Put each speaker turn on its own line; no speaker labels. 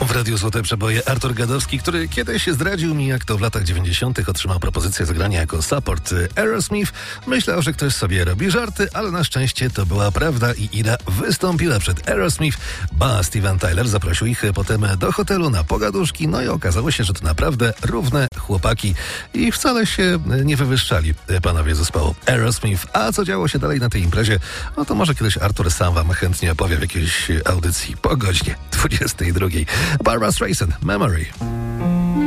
W Radiu Złote Przeboje Artur Gadowski, który kiedyś zdradził mi, jak to w latach 90. otrzymał propozycję zagrania jako support Aerosmith. Myślał, że ktoś sobie robi żarty, ale na szczęście to była prawda i Ida wystąpiła przed Aerosmith, ba Steven Tyler zaprosił ich potem do hotelu na pogaduszki, no i okazało się, że to naprawdę równe chłopaki i wcale się nie wywyższali panowie zespołu Aerosmith. A co działo się dalej na tej imprezie, no to może kiedyś Artur sam wam chętnie opowie w jakiejś audycji po godzinie 22. Barbra Streisand, Memory.